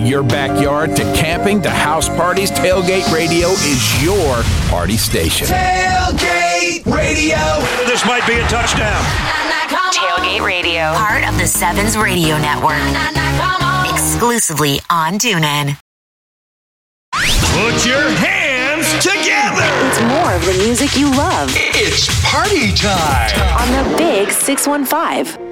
Your backyard to camping to house parties, Tailgate Radio is your party station. Tailgate Radio. This might be a touchdown. Tailgate Radio, part of the Sevens Radio Network. Exclusively on TuneIn. Put your hands together. It's more of the music you love It's party time on the Big 615.